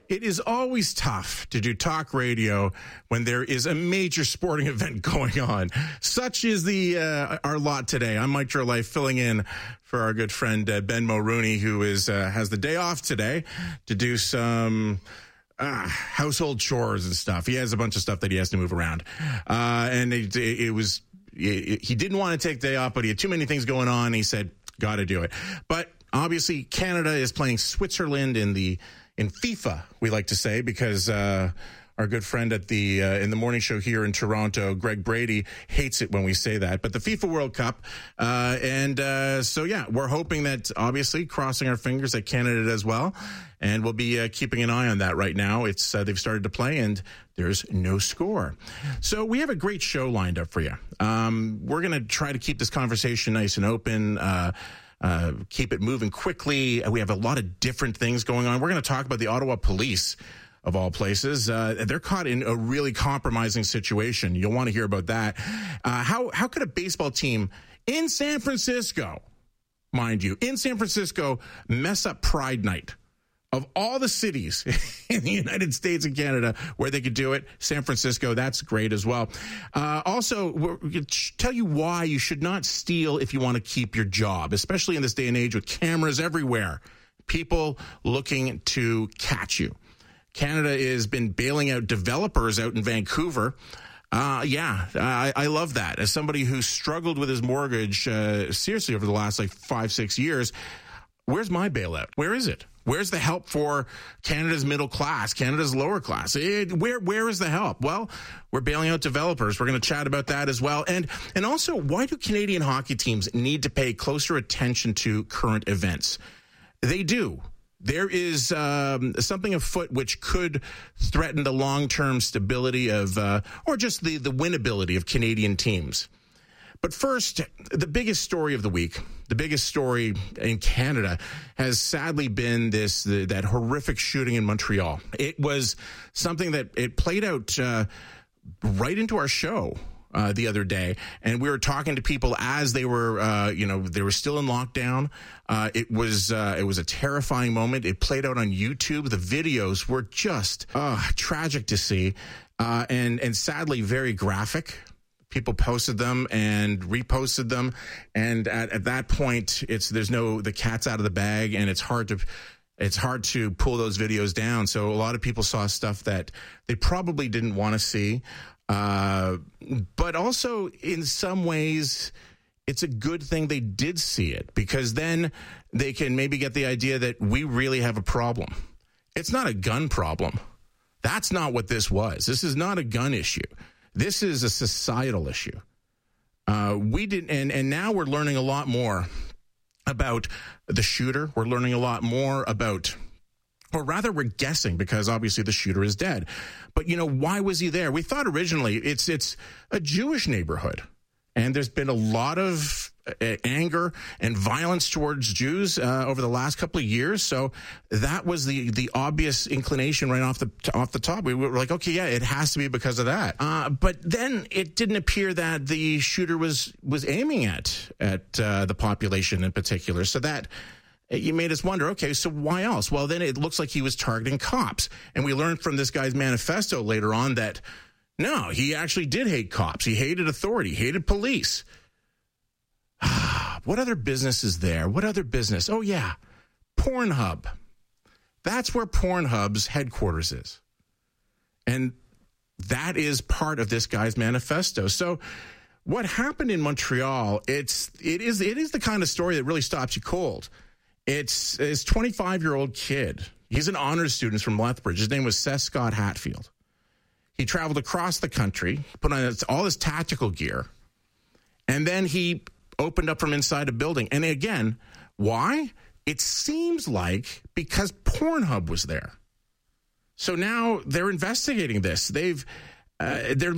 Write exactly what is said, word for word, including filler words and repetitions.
It is always tough to do talk radio when there is a major sporting event going on. Such is the uh, our lot today. I'm Mike Life, filling in for our good friend uh, Ben Mulrooney, who is uh, has the day off today to do some uh, household chores and stuff. He has a bunch of stuff that he has to move around, uh, and it, it, it was it, he didn't want to take the day off, but he had too many things going on. He said, "Got to do it." But obviously, Canada is playing Switzerland in the in FIFA, we like to say, because uh, our good friend at the uh, in the morning show here in Toronto, Greg Brady, hates it when we say that. But the FIFA World Cup, uh, and uh, so yeah, we're hoping that, obviously, crossing our fingers, that Canada does well, and we'll be uh, keeping an eye on that right now. It's uh, they've started to play, and there's no score. So we have a great show lined up for you. Um, we're going to try to keep this conversation nice and open. Uh, Uh, keep it moving quickly. We have a lot of different things going on. We're going to talk about the Ottawa Police, of all places. Uh, they're caught in a really compromising situation. You'll want to hear about that. Uh, how how could a baseball team in San Francisco, mind you, in San Francisco, mess up Pride Night? Of all the cities in the United States and Canada where they could do it, San Francisco, that's great as well. Uh, also, we're going to tell you why you should not steal if you want to keep your job, especially in this day and age with cameras everywhere. People looking to catch you. Canada has been bailing out developers out in Vancouver. Uh, yeah, I, I love that. As somebody who struggled with his mortgage, uh, seriously, over the last like five, six years, where's my bailout? Where is it? Where's the help for Canada's middle class, Canada's lower class? It, where where is the help? Well, we're bailing out developers. We're going to chat about that as well. And and also, why do Canadian hockey teams need to pay closer attention to current events? They do. There is um, something afoot which could threaten the long-term stability of, uh, or just the, the winnability of Canadian teams. But first, the biggest story of the week, the biggest story in Canada, has sadly been this the, that horrific shooting in Montreal. It was something that it played out uh, right into our show uh, the other day, and we were talking to people as they were, uh, you know, they were still in lockdown. Uh, it was uh, it was a terrifying moment. It played out on YouTube. The videos were just uh, tragic to see, uh, and and sadly very graphic. People posted them and reposted them, and at, at that point, it's there's no the cat's out of the bag, and it's hard to it's hard to pull those videos down. So a lot of people saw stuff that they probably didn't want to see, uh, but also in some ways, it's a good thing they did see it, because then they can maybe get the idea that we really have a problem. It's not a gun problem. That's not what this was. This is not a gun issue. This is a societal issue. Uh, we didn't, and, and now we're learning a lot more about the shooter. We're learning a lot more about, or rather we're guessing, because obviously the shooter is dead. But, you know, why was he there? We thought originally it's it's a Jewish neighborhood. And there's been a lot of uh, anger and violence towards Jews uh, over the last couple of years. So that was the the obvious inclination right off the off the top. We were like, okay, yeah, it has to be because of that. Uh, but then it didn't appear that the shooter was was aiming at at uh, the population in particular. So that you made us wonder, okay, so why else? Well, then it looks like he was targeting cops. And we learned from this guy's manifesto later on that no, he actually did hate cops. He hated authority, hated police. What other business is there? What other business? Oh, yeah, Pornhub. That's where Pornhub's headquarters is. And that is part of this guy's manifesto. So what happened in Montreal, it's it is it is the kind of story that really stops you cold. It's his twenty-five-year-old kid. He's an honors student from Lethbridge. His name was Seth Scott Hatfield. He traveled across the country, put on all his tactical gear, and then he opened up from inside a building. And again, why? It seems like because Pornhub was there. So now they're investigating this. They've uh, they're